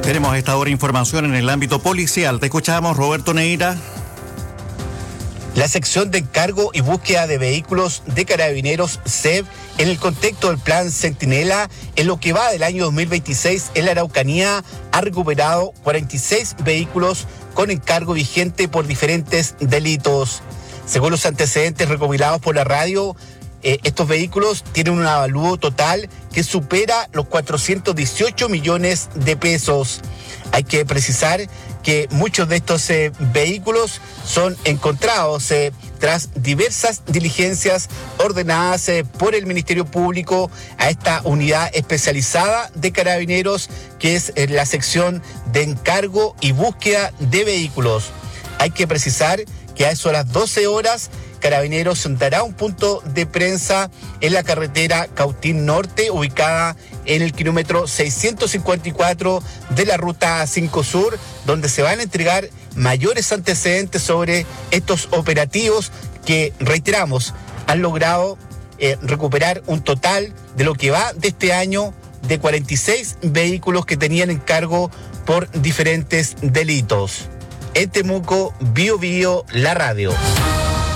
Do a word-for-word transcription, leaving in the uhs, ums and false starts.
Tenemos a esta hora información en el ámbito policial. Te escuchamos, Roberto Neira. La sección de encargo y búsqueda de vehículos de Carabineros C E V en el contexto del plan Centinela, en lo que va del año dos mil veintiséis en la Araucanía, ha recuperado cuarenta y seis vehículos con encargo vigente por diferentes delitos. Según los antecedentes recopilados por la radio, eh, estos vehículos tienen un avalúo total que supera los cuatrocientos dieciocho millones de pesos. Hay que precisar que muchos de estos eh, vehículos son encontrados eh, tras diversas diligencias ordenadas eh, por el Ministerio Público a esta unidad especializada de Carabineros, que es eh, la sección de encargo y búsqueda de vehículos. Hay que precisar que a eso a las doce horas, Carabineros dará un punto de prensa en la carretera Cautín Norte, ubicada en el kilómetro seiscientos cincuenta y cuatro de la ruta cinco Sur, donde se van a entregar mayores antecedentes sobre estos operativos que, reiteramos, han logrado eh, recuperar un total de lo que va de este año de cuarenta y seis vehículos que tenían encargo por diferentes delitos. En Temuco, Bio Bio, la radio.